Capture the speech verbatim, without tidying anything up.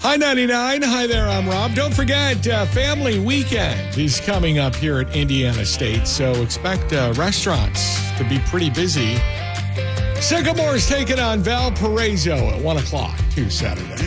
Hi, ninety-nine. Hi there, I'm Rob. Don't forget, uh, Family Weekend is coming up here at Indiana State, so expect uh, restaurants to be pretty busy. Sycamore's taking on Valparaiso at one o'clock, two Saturday.